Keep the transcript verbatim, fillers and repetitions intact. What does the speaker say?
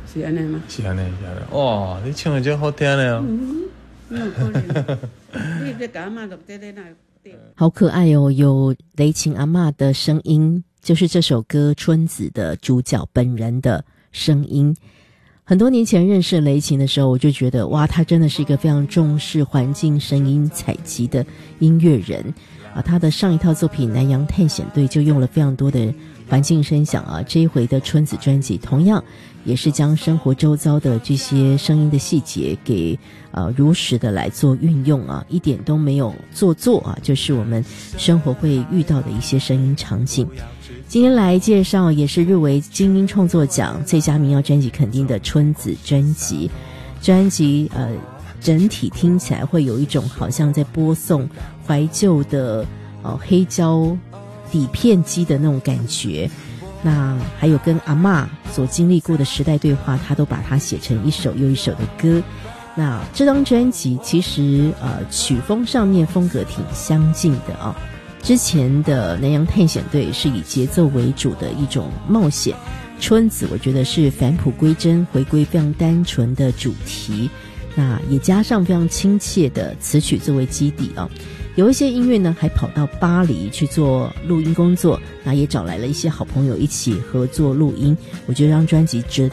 是安尼吗？ 是安尼，是安尼。哇，你唱的真好听的哦。 嗯，没有可能。你这阿嬷都在在那。 好可爱哦，有雷琴阿嬷的声音，就是这首歌《春子》的主角本人的声音。很多年前认识雷琴的时候，我就觉得哇，他真的是一个非常重视环境声音采集的音乐人啊。他的上一套作品《南洋探险队》就用了非常多的环境声响啊。这一回的春子专辑同样也是将生活周遭的这些声音的细节给呃如实的来做运用啊，一点都没有做作啊，就是我们生活会遇到的一些声音场景。今天来介绍也是入围金音创作奖最佳民谣专辑肯定的春子专辑。专辑呃整体听起来会有一种好像在播送怀旧的呃黑胶底片机的那种感觉。那还有跟阿嬷所经历过的时代对话，他都把它写成一首又一首的歌。那这张专辑其实呃曲风上面风格挺相近的啊。之前的南洋探险队是以节奏为主的一种冒险，春子我觉得是返璞归真，回归非常单纯的主题，那也加上非常亲切的词曲作为基底啊。有一些音乐呢还跑到巴黎去做录音工作，那也找来了一些好朋友一起合作录音。我觉得这张专辑值得